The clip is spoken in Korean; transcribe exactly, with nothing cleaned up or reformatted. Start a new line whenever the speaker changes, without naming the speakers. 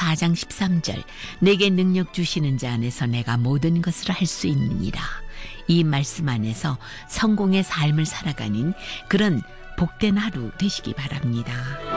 사 장 십삼 절 내게 능력 주시는 자 안에서 내가 모든 것을 할 수 있느니라. 이 말씀 안에서 성공의 삶을 살아가는 그런 복된 하루 되시기 바랍니다.